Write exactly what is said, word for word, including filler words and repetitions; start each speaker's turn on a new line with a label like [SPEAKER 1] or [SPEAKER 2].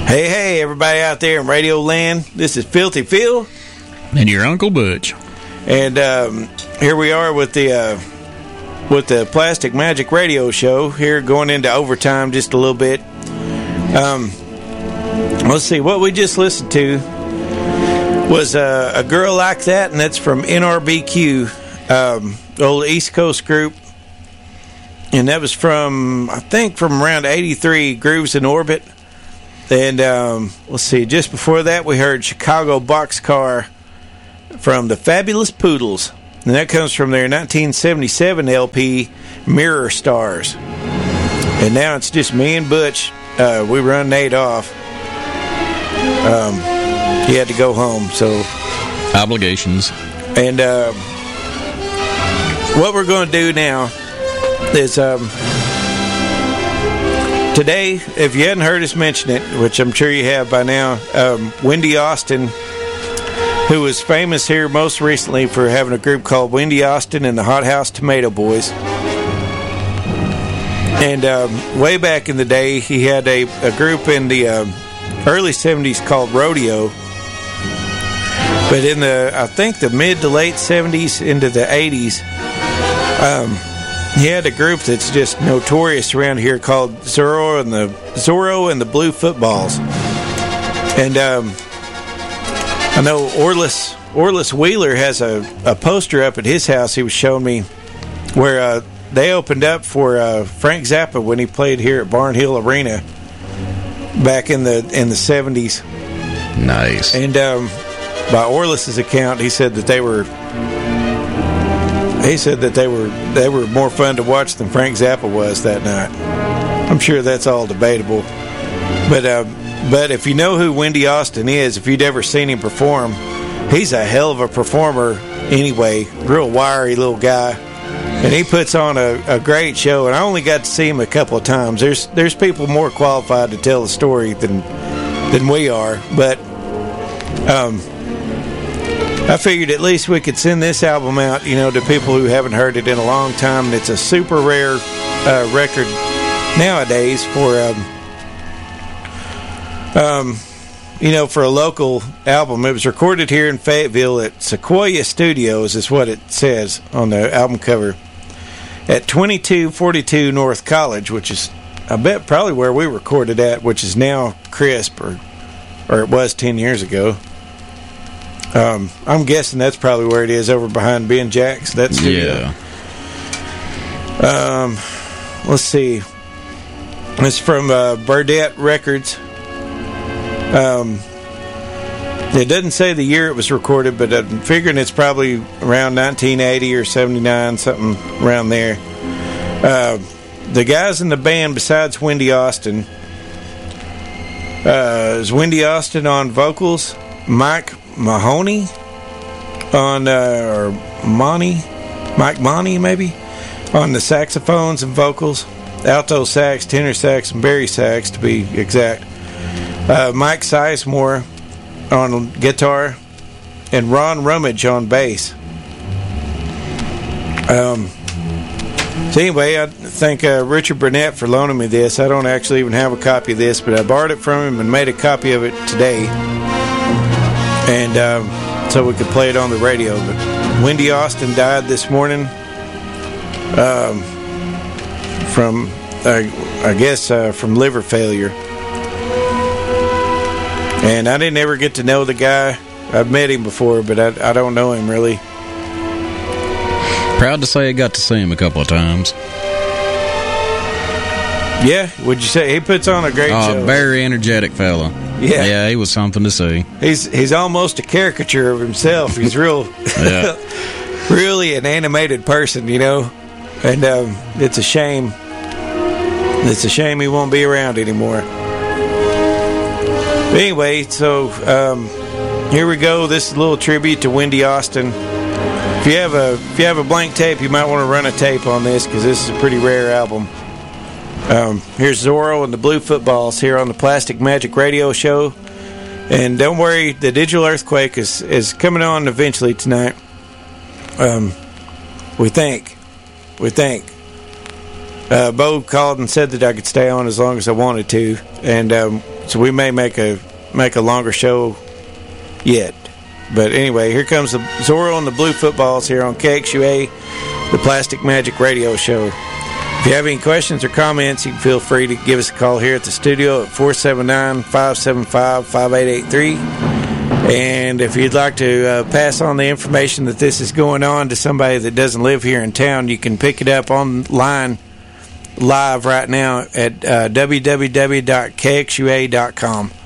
[SPEAKER 1] Hey, hey, everybody out there in Radio Land. This is Filthy Phil.
[SPEAKER 2] And your Uncle Butch.
[SPEAKER 1] And um, here we are with the uh, with the Plastic Magic Radio Show. Here going into overtime just a little bit. Um, let's see, what we just listened to was uh, A Girl Like That, and that's from N R B Q, um, the old East Coast group. And that was from, I think, from around eighty-three, Grooves in Orbit. And um, let's see, just before that we heard Chicago Boxcar from the Fabulous Poodles. And that comes from their nineteen seventy-seven L P, Mirror Stars. And now it's just me and Butch. Uh, we run Nate off. Um, he had to go home, so...
[SPEAKER 2] Obligations.
[SPEAKER 1] And uh, what we're going to do now is... Um, Today, if you hadn't heard us mention it, which I'm sure you have by now, um, Wendy Austin, who was famous here most recently for having a group called Wendy Austin and the Hot House Tomato Boys. And um, way back in the day, he had a, a group in the um, early seventies called Rodeo. But in the, I think, the mid to late seventies into the eighties, um... he had a group that's just notorious around here called Zorro and the Zorro and the Blue Footballs. And um, I know Orlis Orlis Wheeler has a, a poster up at his house he was showing me where uh, they opened up for uh, Frank Zappa when he played here at Barnhill Arena back in the in the seventies.
[SPEAKER 2] Nice.
[SPEAKER 1] And um, by Orlis's account, he said that they were He said that they were they were more fun to watch than Frank Zappa was that night. I'm sure that's all debatable. But uh, but if you know who Wendy Austin is, if you'd ever seen him perform, he's a hell of a performer anyway. Real wiry little guy. And he puts on a, a great show. And I only got to see him a couple of times. There's there's people more qualified to tell the story than than we are. But um I figured at least we could send this album out, you know, to people who haven't heard it in a long time. And it's a super rare uh, record nowadays for, um, um, you know, for a local album. It was recorded here in Fayetteville at Sequoia Studios, is what it says on the album cover, at twenty-two forty-two North College, which is, I bet, probably where we recorded at, which is now Crisp, or or it was ten years ago. Um, I'm guessing that's probably where it is, over behind Ben Jack's. That's
[SPEAKER 2] yeah.
[SPEAKER 1] Um, let's see. It's from uh, Burdette Records. Um, it doesn't say the year it was recorded, but I'm figuring it's probably around nineteen eighty or seventy-nine, something around there. Uh, the guys in the band, besides Wendy Austin, uh, is Wendy Austin on vocals, Mike Mahoney on uh, or Monty Mike Monty maybe on the saxophones and vocals, alto sax, tenor sax, and bari sax to be exact. uh, Mike Sizemore on guitar, and Ron Rummage on bass. Um, so anyway, I thank uh, Richard Burnett for loaning me this. I don't actually even have a copy of this, but I borrowed it from him and made a copy of it today. And um, so we could play it on the radio. But Wendy Austin died this morning um, from, uh, I guess, uh, from liver failure. And I didn't ever get to know the guy. I've met him before, but I, I don't know him really.
[SPEAKER 2] Proud to say I got to see him a couple of times.
[SPEAKER 1] Yeah, would you say he puts on a great
[SPEAKER 2] uh,
[SPEAKER 1] show?
[SPEAKER 2] Very energetic fella.
[SPEAKER 1] Yeah,
[SPEAKER 2] yeah, he was something to see.
[SPEAKER 1] He's he's almost a caricature of himself. He's real, really an animated person, you know. And um, it's a shame. It's a shame he won't be around anymore. But anyway, so um, here we go. This is a little tribute to Wendy Austin. If you have a if you have a blank tape, you might want to run a tape on this, because this is a pretty rare album. Um, here's Zorro and the Blue Footballs here on the Plastic Magic Radio Show. And don't worry, the Digital Earthquake is, is coming on eventually tonight. Um, we think. We think. Uh, Bo called and said that I could stay on as long as I wanted to. And um, so we may make a make a longer show yet. But anyway, here comes the Zorro and the Blue Footballs here on K X U A, the Plastic Magic Radio Show. If you have any questions or comments, you can feel free to give us a call here at the studio at four seven nine, five seven five, five eight eight three. And if you'd like to uh, pass on the information that this is going on to somebody that doesn't live here in town, you can pick it up online live right now at uh, w w w dot k x u a dot com.